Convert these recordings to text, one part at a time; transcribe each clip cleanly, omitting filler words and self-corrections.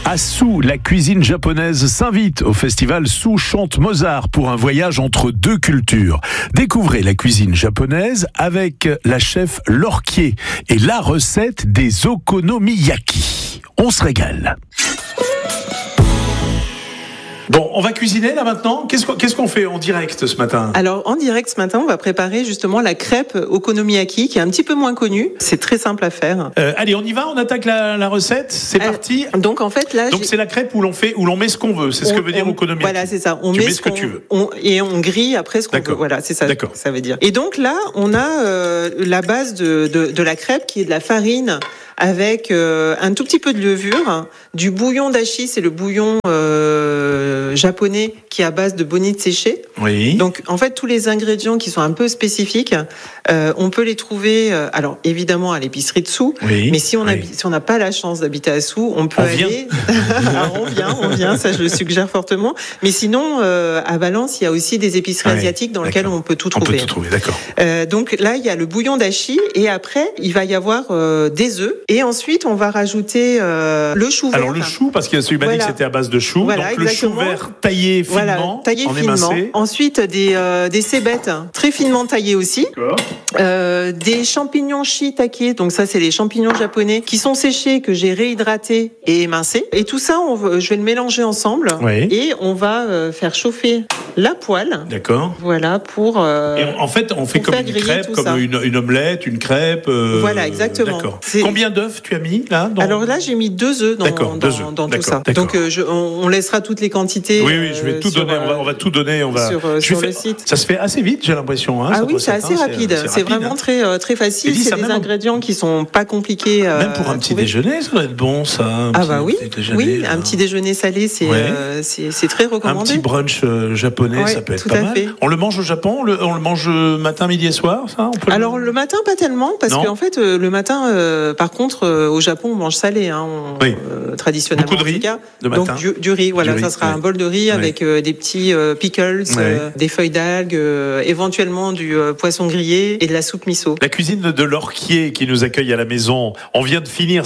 À Sous, la cuisine japonaise s'invite au festival Sous Chante Mozart pour un voyage entre deux cultures. Découvrez la cuisine japonaise avec la chef Lorquier et la recette des okonomiyaki. On se régale. Bon, on va cuisiner là maintenant. Qu'est-ce qu'on fait en direct ce matin ? Alors en direct ce matin, on va préparer justement la crêpe okonomiyaki qui est un petit peu moins connue. C'est très simple à faire. Allez, on y va, on attaque la recette. C'est parti. Donc en fait là, c'est la crêpe où l'on met ce qu'on veut. C'est ce que veut dire okonomiyaki. Voilà, c'est ça. On tu met mets ce que tu veux. Et on grille après ce qu'on veut. Voilà, c'est ça. D'accord. Ça veut dire. Et donc là, on a la base de la crêpe qui est de la farine avec un tout petit peu de levure, du bouillon dashi, c'est le bouillon japonais qui est à base de bonite séchée. Oui. Donc en fait tous les ingrédients qui sont un peu spécifiques, on peut les trouver alors évidemment à l'épicerie de Sous, oui. Mais si on n'a pas la chance d'habiter à Sous, on peut aller on vient, ça je le suggère fortement. Mais sinon à Valence, il y a aussi des épiceries asiatiques dans lesquelles on peut tout trouver. On peut tout trouver, d'accord. Donc là, il y a le bouillon dashi et après, il va y avoir des œufs et ensuite on va rajouter le chou vert. Alors le chou, parce qu'il y a celui dit que c'était à base de chou, voilà, donc exactement. Le chou vert taillé finement, émincé. Ensuite des cébettes très finement taillées aussi. Des champignons shiitake, donc ça c'est les champignons japonais qui sont séchés, que j'ai réhydratés et émincés. Et tout ça, je vais le mélanger ensemble et on va faire chauffer la poêle. D'accord. Voilà pour. Et en fait, on fait comme une crêpe, comme une omelette, une crêpe. Voilà, exactement. D'accord. Combien d'œufs tu as mis là Alors là, j'ai mis 2 œufs dans tout ça. Donc on laissera toutes les quantités. Oui, je vais tout donner. On va tout donner. Sur le site. Ça se fait assez vite, j'ai l'impression. Ah oui, c'est assez rapide. C'est vraiment très facile. C'est des ingrédients qui sont pas compliqués. Même pour un petit déjeuner, ça doit être bon, ça. Oui, un petit déjeuner salé, c'est très recommandé. Un petit brunch japonais, ça peut être pas mal. On le mange au Japon, on le mange matin, midi et soir, ça. Alors le matin, pas tellement, parce qu'en fait, le matin, par contre, au Japon, on mange salé, traditionnellement. Beaucoup de riz. Donc du riz, voilà, ça sera un bol de riz avec des petits pickles, des feuilles d'algues, éventuellement du poisson grillé et de la soupe miso. La cuisine de Lorquier qui nous accueille à la maison. On vient de finir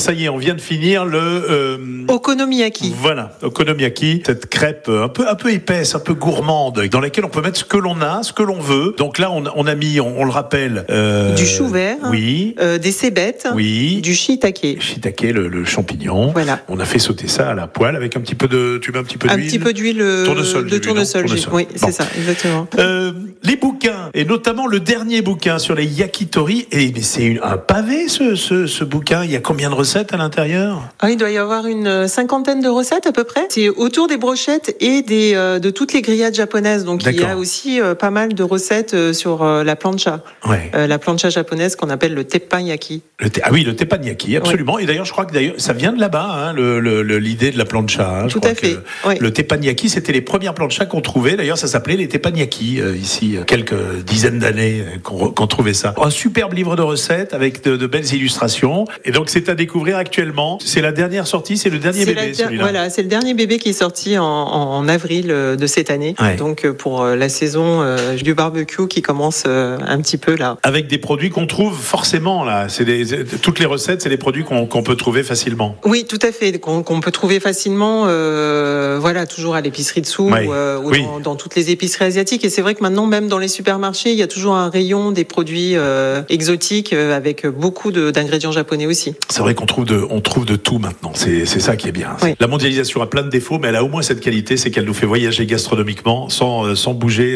le okonomiyaki. Voilà, okonomiyaki, cette crêpe un peu épaisse, un peu gourmande, dans laquelle on peut mettre ce que l'on a, ce que l'on veut. Donc là, on a mis, on le rappelle, du chou vert, des cébettes, du shiitake. Shiitake, le champignon. Voilà. On a fait sauter ça à la poêle avec un petit peu d'huile. Un petit peu d'huile de tournesol. Oui, c'est ça, exactement. Les bouquins, et notamment le dernier bouquin sur les yakitori, mais c'est un pavé ce bouquin. Il y a combien de recettes à l'intérieur ? Il doit y avoir une 50aine de recettes à peu près. C'est autour des brochettes et de toutes les grillades japonaises. Donc il y a aussi pas mal de recettes sur la plancha. La plancha japonaise qu'on appelle le teppanyaki. Le teppanyaki, absolument. Et d'ailleurs, je crois que ça vient de là-bas, l'idée de la plancha. Tout à fait. Le teppanyaki, c'était les premières planchas qu'on trouvait. D'ailleurs, ça s'appelait les teppanyaki ici, quelques dizaines d'années qu'on trouvait ça. Un superbe livre de recettes avec de belles illustrations. Et donc, c'est à découvrir actuellement. C'est la dernière sortie, c'est le dernier bébé, celui-là. Voilà, c'est le dernier bébé qui est sorti en avril de cette année. Donc, pour la saison du barbecue qui commence un petit peu là. Avec des produits qu'on trouve forcément là. Toutes les recettes, c'est des produits qu'on peut trouver facilement. Oui, tout à fait, qu'on peut trouver facilement. Toujours à l'épicerie de Sous ou dans toutes les épiceries asiatiques. Et c'est vrai que maintenant, même dans les supermarchés, il y a toujours un rayon des produits exotiques avec beaucoup d'ingrédients japonais aussi. C'est vrai qu'on trouve de tout maintenant. C'est ça qui est bien. Oui. La mondialisation a plein de défauts, mais elle a au moins cette qualité, c'est qu'elle nous fait voyager gastronomiquement sans bouger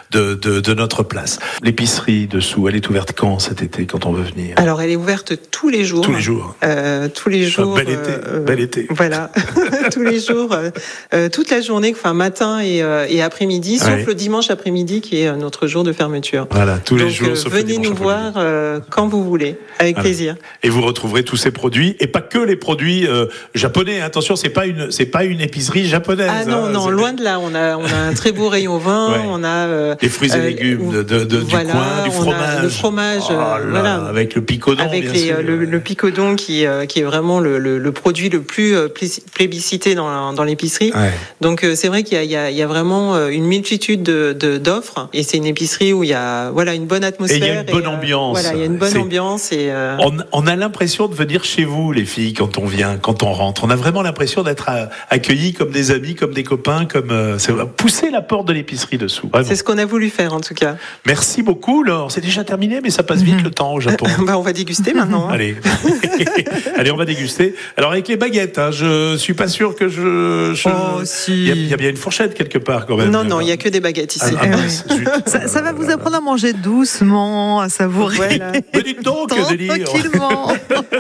de notre place. L'épicerie de Sous, elle est ouverte quand cet été, quand on veut venir ? Alors, elle est ouverte tous les jours. Tous les jours. Tous les jours. Bel été. Voilà. Tous les jours, toute la journée, matin et après-midi, sauf le dimanche après-midi qui est notre jour de fermeture. Voilà, tous les jours. Sauf venez nous voir quand vous voulez, avec plaisir. Et vous retrouverez tous ces produits, et pas que les produits japonais. Attention, c'est pas une épicerie japonaise. Ah non, loin de là. On a un très beau rayon vin. On a des fruits et légumes du coin, du fromage. Le fromage, avec le picodon. Avec le picodon qui est vraiment le produit le plus plébiscité dans l'épicerie. Donc c'est vrai qu'il y a vraiment une multitude d'offres, et c'est une épicerie où il y a une bonne atmosphère. Et il y a une bonne ambiance. Il y a une bonne ambiance. Et on a l'impression de venir chez vous, les filles, quand on vient, quand on rentre. On a vraiment l'impression d'être accueillis comme des amis, comme des copains, c'est pousser la porte de l'épicerie dessous. Vraiment. C'est ce qu'on a voulu faire en tout cas. Merci beaucoup, Laure. C'est déjà terminé, mais ça passe vite le temps au Japon. On va déguster maintenant. Allez, on va déguster. Alors avec les baguettes, je suis pas sûr que si. Il y a bien une fourchette quelque part quand même. Non, il y a que des baguettes ici. Ça va vous apprendre à manger doucement, à savourer. Voilà. Mais dites donc, délire. Tranquillement.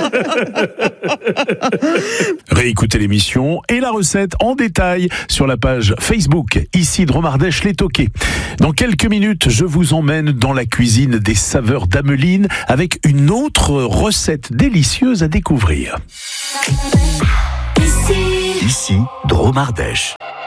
Réécoutez l'émission et la recette en détail sur la page Facebook Ici Dromardèche les Toqués. Dans quelques minutes, je vous emmène dans la cuisine des saveurs d'Ameline avec une autre recette délicieuse à découvrir. Ici Dromardèche.